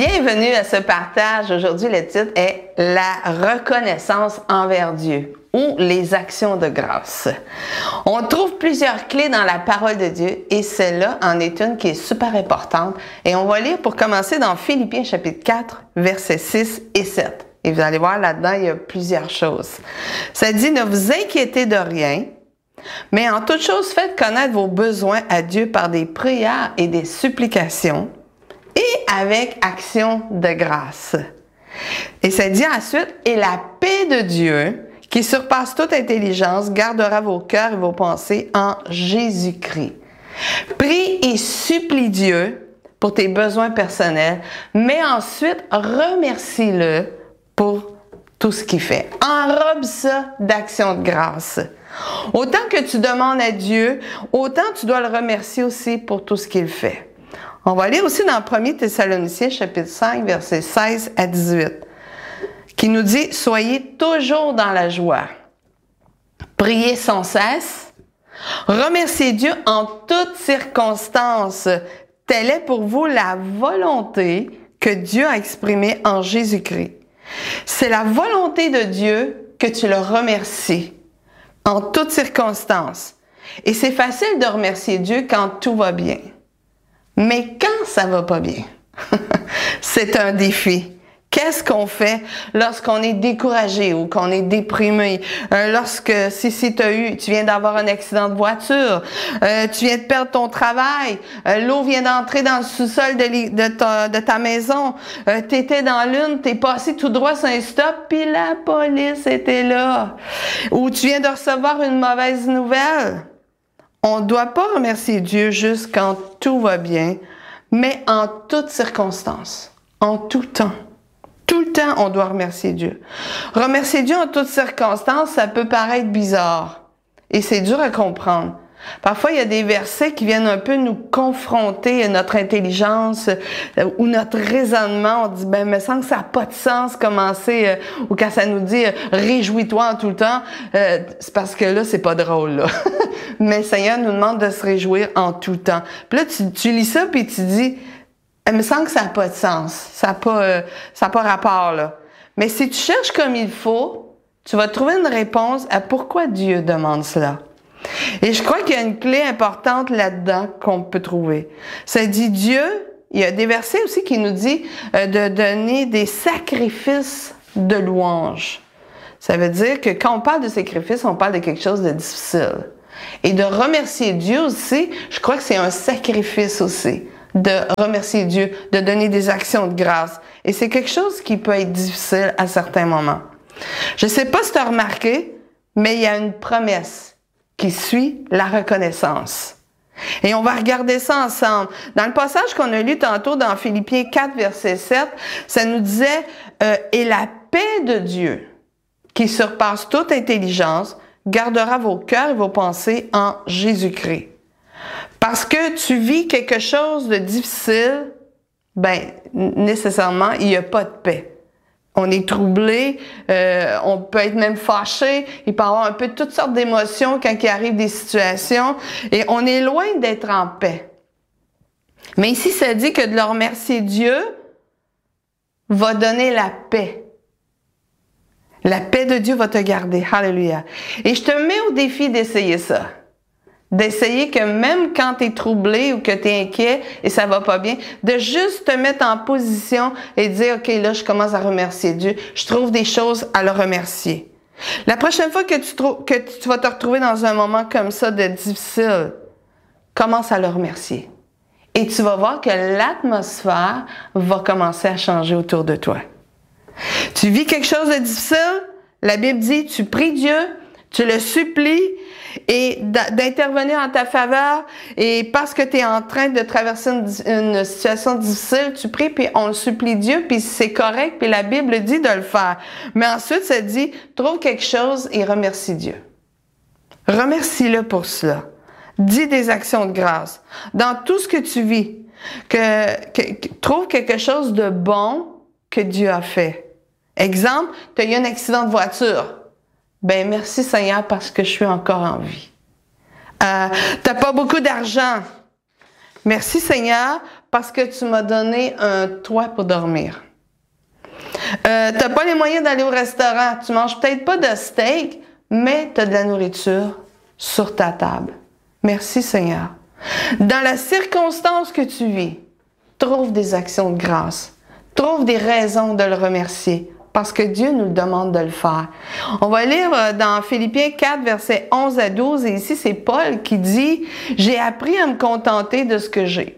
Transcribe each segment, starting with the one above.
Bienvenue à ce partage. Aujourd'hui, le titre est « La reconnaissance envers Dieu » ou « Les actions de grâce ». On trouve plusieurs clés dans la parole de Dieu et celle-là en est une qui est super importante. Et on va lire pour commencer dans Philippiens chapitre 4, versets 6 et 7. Et vous allez voir là-dedans, il y a plusieurs choses. Ça dit « Ne vous inquiétez de rien, mais en toute chose, faites connaître vos besoins à Dieu par des prières et des supplications, et avec action de grâce. » Et ça dit ensuite, « Et la paix de Dieu, qui surpasse toute intelligence, gardera vos cœurs et vos pensées en Jésus-Christ. » Prie et supplie Dieu pour tes besoins personnels, mais ensuite, remercie-le pour tout ce qu'il fait. Enrobe ça d'action de grâce. Autant que tu demandes à Dieu, autant tu dois le remercier aussi pour tout ce qu'il fait. On va lire aussi dans 1 Thessaloniciens, chapitre 5, versets 16 à 18, qui nous dit « Soyez toujours dans la joie, priez sans cesse, remerciez Dieu en toutes circonstances, telle est pour vous la volonté que Dieu a exprimée en Jésus-Christ. » C'est la volonté de Dieu que tu le remercies en toutes circonstances. Et c'est facile de remercier Dieu quand tout va bien. Mais quand ça va pas bien, c'est un défi. Qu'est-ce qu'on fait lorsqu'on est découragé ou qu'on est déprimé? Si tu viens d'avoir un accident de voiture, tu viens de perdre ton travail, l'eau vient d'entrer dans le sous-sol de ta maison, t'étais dans l'une, t'es passé tout droit sur un stop, puis la police était là. Ou tu viens de recevoir une mauvaise nouvelle. On ne doit pas remercier Dieu juste quand tout va bien, mais en toutes circonstances, en tout temps. Tout le temps, on doit remercier Dieu. Remercier Dieu en toutes circonstances, ça peut paraître bizarre et c'est dur à comprendre. Parfois, il y a des versets qui viennent un peu nous confronter à notre intelligence ou notre raisonnement. On dit, il me semble que ça n'a pas de sens commencer, ou quand ça nous dit « réjouis-toi en tout le temps », c'est parce que là, c'est pas drôle, là. Mais le Seigneur nous demande de se réjouir en tout temps. Puis là, tu lis ça puis tu dis « il me semble que ça n'a pas de sens, ça n'a pas rapport, là. » Mais si tu cherches comme il faut, tu vas trouver une réponse à pourquoi Dieu demande cela. Et je crois qu'il y a une clé importante là-dedans qu'on peut trouver. Ça dit Dieu, il y a des versets aussi qui nous dit de donner des sacrifices de louange. Ça veut dire que quand on parle de sacrifice, on parle de quelque chose de difficile. Et de remercier Dieu aussi, je crois que c'est un sacrifice aussi, de remercier Dieu, de donner des actions de grâce. Et c'est quelque chose qui peut être difficile à certains moments. Je ne sais pas si tu as remarqué, mais il y a une promesse qui suit la reconnaissance. Et on va regarder ça ensemble. Dans le passage qu'on a lu tantôt dans Philippiens 4, verset 7, ça nous disait « Et la paix de Dieu, qui surpasse toute intelligence, gardera vos cœurs et vos pensées en Jésus-Christ. » Parce que tu vis quelque chose de difficile, nécessairement, il n'y a pas de paix. On est troublé, on peut être même fâché, il peut y avoir un peu toutes sortes d'émotions quand il arrive des situations, et on est loin d'être en paix. Mais ici, ça dit que de le remercier Dieu va donner la paix. La paix de Dieu va te garder. Alléluia. Et je te mets au défi d'essayer ça. D'essayer que même quand tu es troublé ou que tu es inquiet et ça va pas bien, de juste te mettre en position et dire, OK, là, je commence à remercier Dieu. Je trouve des choses à le remercier. La prochaine fois que tu vas te retrouver dans un moment comme ça de difficile, commence à le remercier. Et tu vas voir que l'atmosphère va commencer à changer autour de toi. Tu vis quelque chose de difficile, la Bible dit, tu pries Dieu, tu le supplies, et d'intervenir en ta faveur, et parce que tu es en train de traverser une situation difficile, tu pries, puis on le supplie Dieu, puis c'est correct, puis la Bible dit de le faire. Mais ensuite, ça dit, trouve quelque chose et remercie Dieu. Remercie-le pour cela. Dis des actions de grâce. Dans tout ce que tu vis, trouve quelque chose de bon que Dieu a fait. Exemple, tu as eu un accident de voiture. Merci Seigneur parce que je suis encore en vie. T'as pas beaucoup d'argent. Merci Seigneur parce que tu m'as donné un toit pour dormir. T'as pas les moyens d'aller au restaurant. Tu manges peut-être pas de steak, mais tu as de la nourriture sur ta table. Merci Seigneur. Dans la circonstance que tu vis, trouve des actions de grâce. Trouve des raisons de le remercier. Parce que Dieu nous demande de le faire. On va lire dans Philippiens 4, versets 11 à 12, et ici c'est Paul qui dit « J'ai appris à me contenter de ce que j'ai.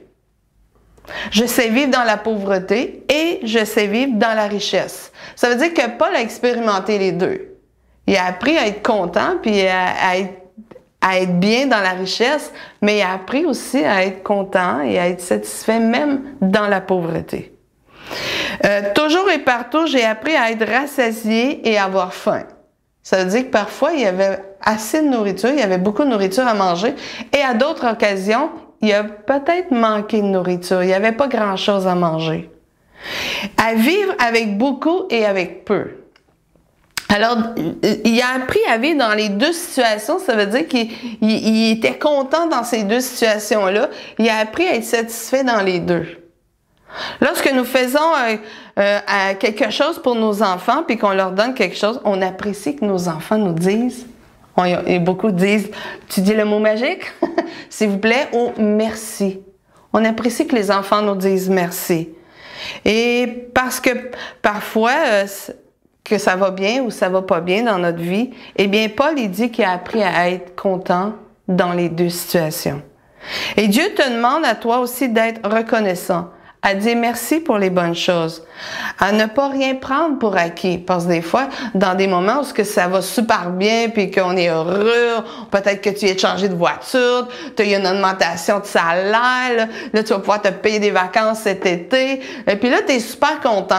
Je sais vivre dans la pauvreté et je sais vivre dans la richesse. » Ça veut dire que Paul a expérimenté les deux. Il a appris à être content puis à être bien dans la richesse, mais il a appris aussi à être content et à être satisfait même dans la pauvreté. Toujours et partout, j'ai appris à être rassasié et à avoir faim. Ça veut dire que parfois, il y avait assez de nourriture, il y avait beaucoup de nourriture à manger, et à d'autres occasions, il a peut-être manqué de nourriture, il n'y avait pas grand-chose à manger. À vivre avec beaucoup et avec peu. Alors, il a appris à vivre dans les deux situations, ça veut dire qu'il était content dans ces deux situations-là, il a appris à être satisfait dans les deux. Lorsque nous faisons quelque chose pour nos enfants puis qu'on leur donne quelque chose, on apprécie que nos enfants nous disent, et beaucoup disent, tu dis le mot magique, s'il vous plaît, ou merci. On apprécie que les enfants nous disent merci. Et parce que parfois, que ça va bien ou ça va pas bien dans notre vie, eh bien, Paul, il dit qu'il a appris à être content dans les deux situations. Et Dieu te demande à toi aussi d'être reconnaissant, à dire merci pour les bonnes choses, à ne pas rien prendre pour acquis. Parce que des fois, dans des moments où ça va super bien, puis qu'on est heureux, peut-être que tu es changé de voiture, tu as eu une augmentation de salaire, là, tu vas pouvoir te payer des vacances cet été, et puis là, tu es super content.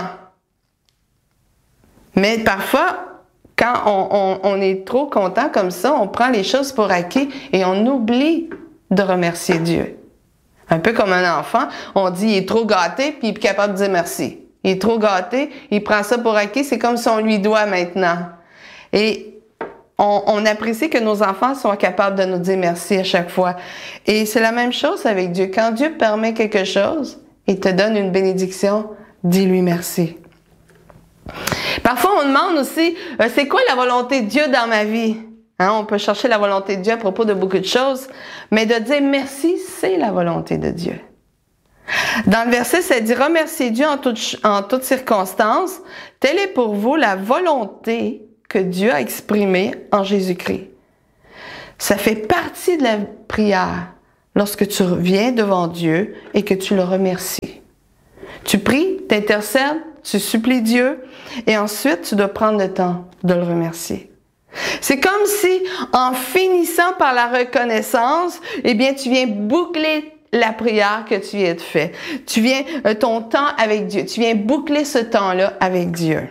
Mais parfois, quand on est trop content comme ça, on prend les choses pour acquis et on oublie de remercier Dieu. Un peu comme un enfant, on dit il est trop gâté puis il est plus capable de dire merci. Il est trop gâté, il prend ça pour acquis, c'est comme si on lui doit maintenant. Et on apprécie que nos enfants soient capables de nous dire merci à chaque fois. Et c'est la même chose avec Dieu. Quand Dieu permet quelque chose et te donne une bénédiction, dis-lui merci. Parfois, on demande aussi, c'est quoi la volonté de Dieu dans ma vie? Hein, on peut chercher la volonté de Dieu à propos de beaucoup de choses, mais de dire merci, c'est la volonté de Dieu. Dans le verset, ça dit « Remerciez Dieu en toutes circonstances, telle est pour vous la volonté que Dieu a exprimée en Jésus-Christ. » Ça fait partie de la prière lorsque tu viens devant Dieu et que tu le remercies. Tu pries, t'intercèdes, tu supplies Dieu et ensuite tu dois prendre le temps de le remercier. C'est comme si, en finissant par la reconnaissance, eh bien, tu viens boucler la prière que tu viens de faire. Tu viens, ton temps avec Dieu. Tu viens boucler ce temps-là avec Dieu.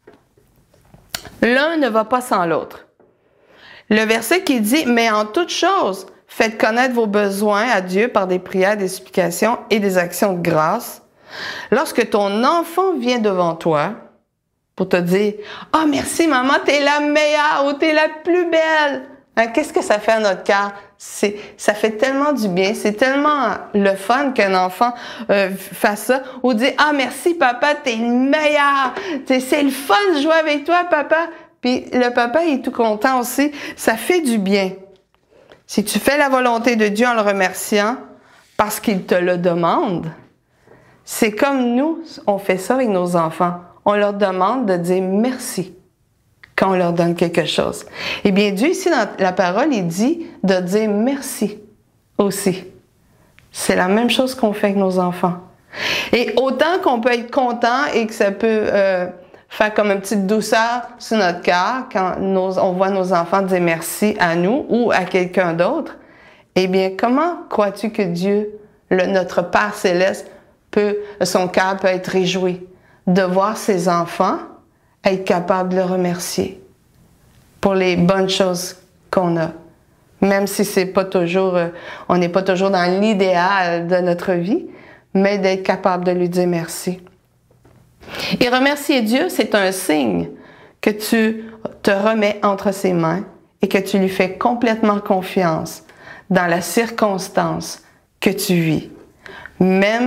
L'un ne va pas sans l'autre. Le verset qui dit, mais en toute chose, faites connaître vos besoins à Dieu par des prières, des supplications et des actions de grâce. Lorsque ton enfant vient devant toi, pour te dire « Ah, oh, merci maman, t'es la meilleure » ou « T'es la plus belle ». Hein, qu'est-ce que ça fait à notre cœur? Ça fait tellement du bien, c'est tellement le fun qu'un enfant fasse ça. Ou dire « Ah, merci papa, t'es le meilleur. C'est le fun de jouer avec toi, papa. » Puis le papa il est tout content aussi. Ça fait du bien. Si tu fais la volonté de Dieu en le remerciant parce qu'il te le demande, c'est comme nous, on fait ça avec nos enfants. On leur demande de dire merci quand on leur donne quelque chose. Eh bien, Dieu, ici, dans la parole, il dit de dire merci aussi. C'est la même chose qu'on fait avec nos enfants. Et autant qu'on peut être content et que ça peut faire comme une petite douceur sur notre cœur quand on voit nos enfants dire merci à nous ou à quelqu'un d'autre, eh bien, comment crois-tu que Dieu, notre Père céleste, son cœur peut être réjoui de voir ses enfants être capables de le remercier pour les bonnes choses qu'on a. Même si c'est pas toujours, on n'est pas toujours dans l'idéal de notre vie, mais d'être capable de lui dire merci. Et remercier Dieu, c'est un signe que tu te remets entre ses mains et que tu lui fais complètement confiance dans la circonstance que tu vis. Même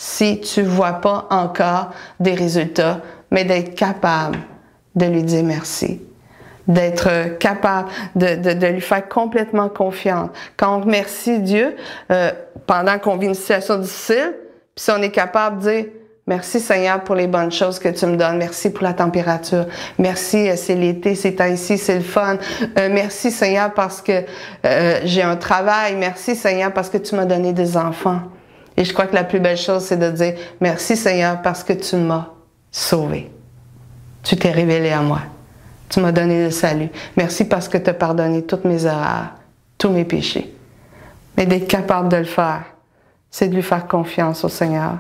si tu ne vois pas encore des résultats, mais d'être capable de lui dire merci. D'être capable de lui faire complètement confiance. Quand on remercie Dieu, pendant qu'on vit une situation difficile, puis si on est capable de dire « Merci Seigneur pour les bonnes choses que tu me donnes. Merci pour la température. Merci, c'est l'été, c'est temps-ci, c'est le fun. Merci Seigneur parce que j'ai un travail. Merci Seigneur parce que tu m'as donné des enfants. » Et je crois que la plus belle chose, c'est de dire « Merci Seigneur parce que tu m'as sauvé. Tu t'es révélé à moi. Tu m'as donné le salut. Merci parce que tu as pardonné toutes mes erreurs, tous mes péchés. » Mais d'être capable de le faire, c'est de lui faire confiance au Seigneur.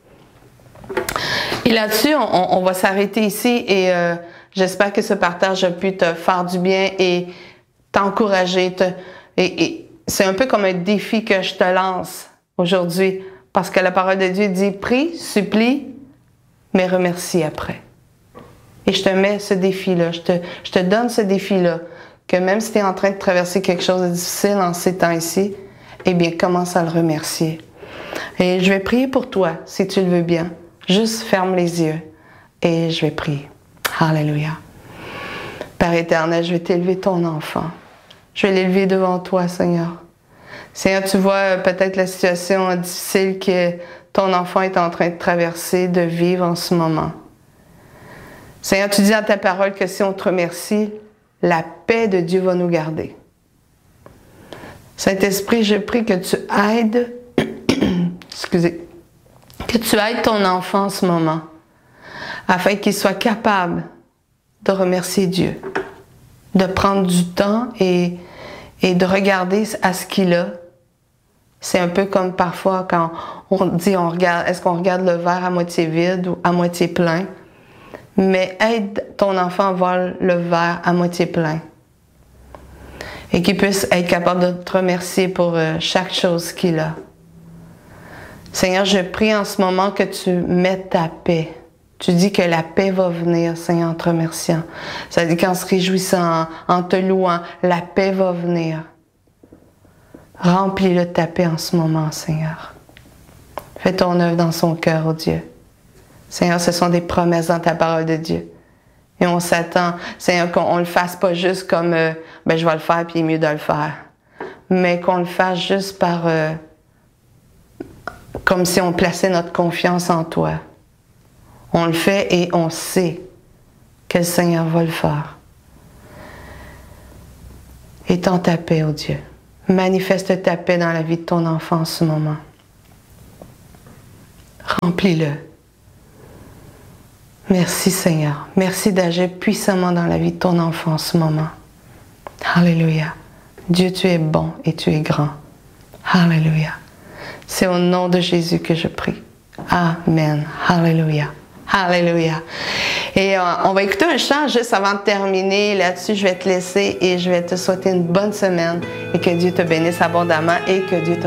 Et là-dessus, on va s'arrêter ici et j'espère que ce partage a pu te faire du bien et t'encourager. Et c'est un peu comme un défi que je te lance aujourd'hui parce que la parole de Dieu dit « Prie, supplie, mais remercie après. » Et je te mets ce défi-là, je te donne ce défi-là, que même si tu es en train de traverser quelque chose de difficile en ces temps-ci, eh bien, commence à le remercier. Et je vais prier pour toi, si tu le veux bien. Juste ferme les yeux et je vais prier. Alléluia. Père éternel, je vais t'élever ton enfant. Je vais l'élever devant toi, Seigneur. Seigneur, tu vois peut-être la situation difficile que ton enfant est en train de traverser, de vivre en ce moment. Seigneur, tu dis dans ta parole que si on te remercie, la paix de Dieu va nous garder. Saint-Esprit, je prie que tu aides, que tu aides ton enfant en ce moment, afin qu'il soit capable de remercier Dieu, de prendre du temps et de regarder à ce qu'il a. C'est un peu comme parfois quand on dit, est-ce qu'on regarde le verre à moitié vide ou à moitié plein? Mais aide ton enfant à voir le verre à moitié plein. Et qu'il puisse être capable de te remercier pour chaque chose qu'il a. Seigneur, je prie en ce moment que tu mettes ta paix. Tu dis que la paix va venir, Seigneur, en te remerciant. Ça dit qu'en se réjouissant, en te louant, la paix va venir. Remplis-le de ta paix en ce moment, Seigneur. Fais ton œuvre dans son cœur, oh Dieu. Seigneur, ce sont des promesses dans ta parole de Dieu. Et on s'attend, Seigneur, qu'on ne le fasse pas juste comme je vais le faire puis il est mieux de le faire. Mais qu'on le fasse juste par comme si on plaçait notre confiance en toi. On le fait et on sait que le Seigneur va le faire. Étends ta paix, oh Dieu. Manifeste ta paix dans la vie de ton enfant en ce moment. Remplis-le. Merci Seigneur. Merci d'agir puissamment dans la vie de ton enfant en ce moment. Alléluia. Dieu, tu es bon et tu es grand. Alléluia. C'est au nom de Jésus que je prie. Amen. Alléluia. Alléluia. Et on va écouter un chant juste avant de terminer. Là-dessus, je vais te laisser et je vais te souhaiter une bonne semaine et que Dieu te bénisse abondamment et que Dieu te